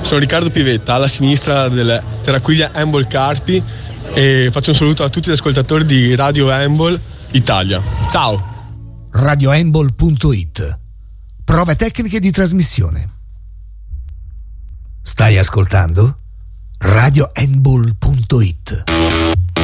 Sono Riccardo Pivetta, alla sinistra del Terraquiglia Handball Carpi, e faccio un saluto a tutti gli ascoltatori di Radio Handball Italia. Ciao! radiohandball.it. Prove tecniche di trasmissione. Stai ascoltando? radiohandball.it.